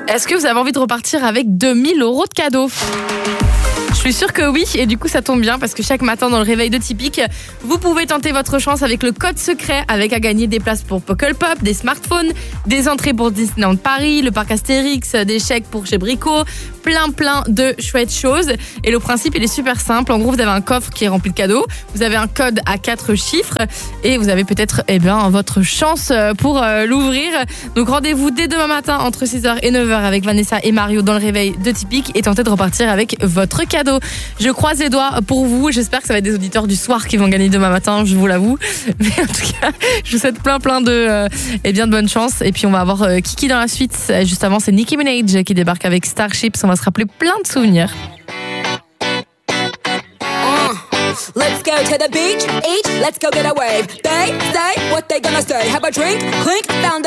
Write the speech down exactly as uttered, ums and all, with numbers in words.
Est-ce que vous avez envie de repartir avec deux mille euros de cadeaux ? Je suis sûre que oui, et du coup ça tombe bien parce que chaque matin dans le réveil de Tipeee, vous pouvez tenter votre chance avec le code secret, avec à gagner des places pour Pukkelpop, des smartphones, des entrées pour Disneyland Paris, le parc Astérix, des chèques pour chez Brico, plein plein de chouettes choses. Et le principe il est super simple, en gros vous avez un coffre qui est rempli de cadeaux, vous avez un code à quatre chiffres et vous avez peut-être eh bien, votre chance pour euh, l'ouvrir. Donc rendez-vous dès demain matin entre six heures et neuf heures avec Vanessa et Mario dans le réveil de Tipeee et tentez de repartir avec votre cadeau. Je croise les doigts pour vous. J'espère que ça va être des auditeurs du soir qui vont gagner demain matin, je vous l'avoue. Mais en tout cas, je vous souhaite plein plein de, euh, et bien de bonne chance. Et puis on va avoir euh, Kiki dans la suite. Juste avant, c'est Nicki Minaj qui débarque avec Starships. On va se rappeler plein de souvenirs. Let's go to the beach, eat, let's go get a wave. They say what they gonna say. Have a drink, clink, found